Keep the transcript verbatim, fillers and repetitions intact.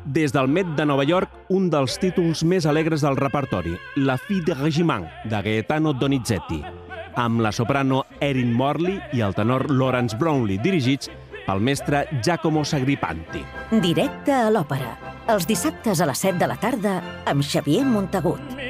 Des del Met de Nova York, un dels títols més alegres del repertori, La Fille de Régiment, de Gaetano Donizetti, amb la soprano Erin Morley i el tenor Lawrence Brownlee, dirigits pel mestre Giacomo Sagripanti. Directe a l'òpera, els dissabtes a les set de la tarda, amb Xavier Montagut.